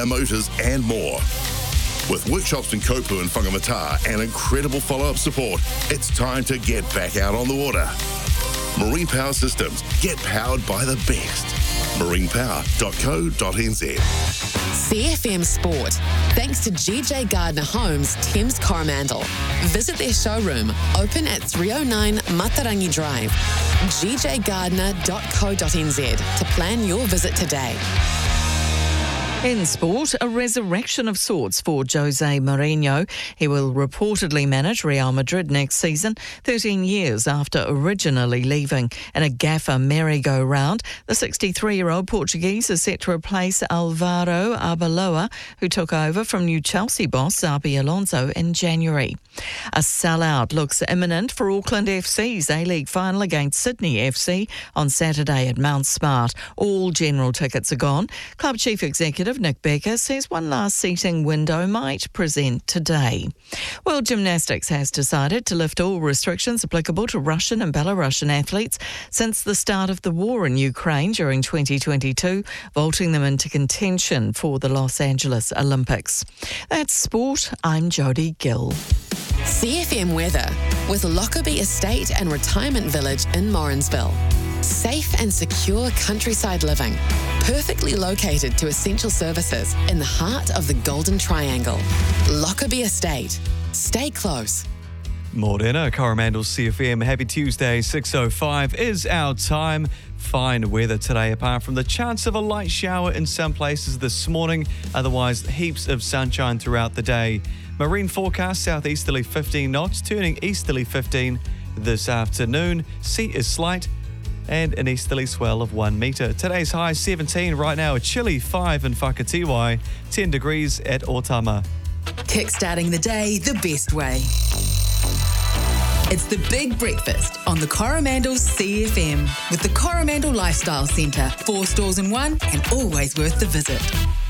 hire motors and more. With workshops in Kopu and Whangamata and incredible follow-up support, it's time to get back out on the water. Marine Power Systems. Get powered by the best. marinepower.co.nz. CFM Sport. Thanks to GJ Gardner Homes, Thames Coromandel. Visit their showroom, open at 309 Matarangi Drive. gjgardner.co.nz to plan your visit today. In sport, a resurrection of sorts for Jose Mourinho. He will reportedly manage Real Madrid next season, 13 years after originally leaving. In a gaffer merry-go-round, the 63-year-old Portuguese is set to replace Alvaro Arbeloa, who took over from new Chelsea boss Xabi Alonso in January. A sellout looks imminent for Auckland FC's A-League final against Sydney FC on Saturday at Mount Smart. All general tickets are gone. Club Chief Executive Nick Becker says one last seating window might present today. World Gymnastics has decided to lift all restrictions applicable to Russian and Belarusian athletes since the start of the war in Ukraine during 2022, vaulting them into contention for the Los Angeles Olympics. That's sport. I'm Jodie Gill. CFM weather with Lockerbie Estate and Retirement Village in Morrinsville. Safe and secure countryside living, perfectly located to essential services in the heart of the Golden Triangle. Lockerbie Estate. Stay close. Morena, Coromandel CFM. Happy Tuesday, 6:05 is our time. Fine weather today, apart from the chance of a light shower in some places this morning. Otherwise, heaps of sunshine throughout the day. Marine forecast, southeasterly 15 knots, turning easterly 15 this afternoon. Sea is slight and an easterly swell of 1 metre. Today's high 17, right now a chilly 5 in Whakatiwai, 10 degrees at Otama. Kickstarting the day the best way. It's the Big Breakfast on the Coromandel CFM with the Coromandel Lifestyle Centre. 4 stores in one and always worth the visit.